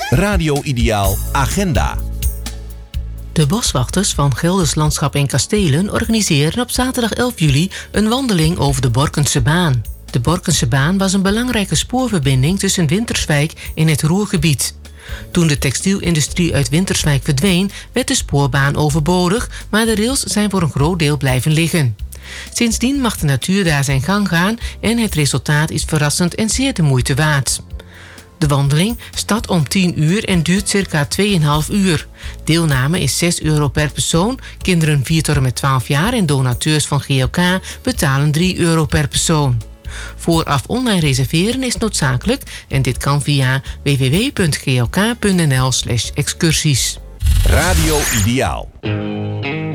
Radio Ideaal Agenda. De boswachters van Gelders Landschap en Kastelen organiseren op zaterdag 11 juli een wandeling over de Borkense Baan. De Borkense Baan was een belangrijke spoorverbinding tussen Winterswijk en het Ruhrgebied. Toen de textielindustrie uit Winterswijk verdween, werd de spoorbaan overbodig, maar de rails zijn voor een groot deel blijven liggen. Sindsdien mag de natuur daar zijn gang gaan en het resultaat is verrassend en zeer de moeite waard. De wandeling start om 10 uur en duurt circa 2,5 uur. Deelname is €6 per persoon. Kinderen 4 tot en met 12 jaar en donateurs van GLK betalen €3 per persoon. Vooraf online reserveren is noodzakelijk en dit kan via www.glk.nl/excursies. Radio Ideaal.